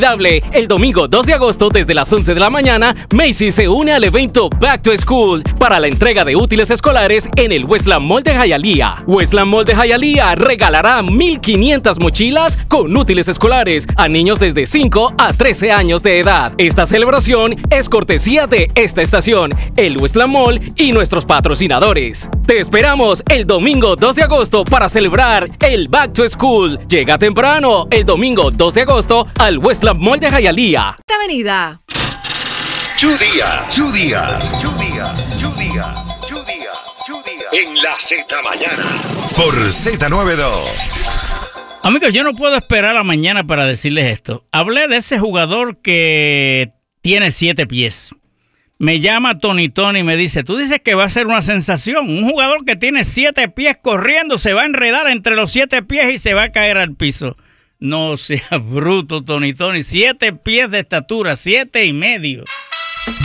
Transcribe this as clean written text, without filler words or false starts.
El domingo 2 de agosto desde las 11 de la mañana, Macy's se une al evento Back to School para la entrega de útiles escolares en el Westland Mall de Hialeah. Westland Mall de Hialeah regalará 1,500 mochilas con útiles escolares a niños desde 5 a 13 años de edad. Esta celebración es cortesía de esta estación, el Westland Mall y nuestros patrocinadores. Te esperamos el domingo 2 de agosto para celebrar el Back to School. Llega temprano el domingo 2 de agosto al Westland Mall de Hialeah. Esta avenida. Two Días. En la Z Mañana. Por Z92. Amigos, yo no puedo esperar a mañana para decirles esto. Hablé de ese jugador que tiene 7 pies. Me llama Tony y me dice, tú dices que va a ser una sensación. Un jugador que tiene 7 pies corriendo se va a enredar entre los 7 pies y se va a caer al piso. No seas bruto, Tony. 7 pies de estatura, 7 y medio.